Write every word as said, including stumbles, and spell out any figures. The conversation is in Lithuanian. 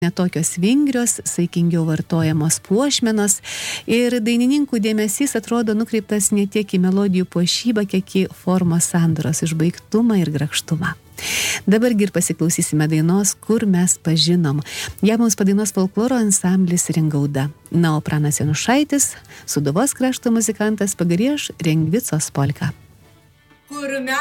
netokios vingrios, saikingiau vartojamos puošmenos ir dainininkų dėmesys atrodo nukreiptas ne tiek į melodijų puošybą, kiek į formos sandaros išbaigtumą ir grakštumą. Dabargi ir pasiklausysime dainos, kur mes pažinom. Ja mums padainos folkloro ansamblis Ringauda. Na, o Pranas Janušaitis, Sūduvos krašto muzikantas, pagrieš Rengvicos polką. Kur mes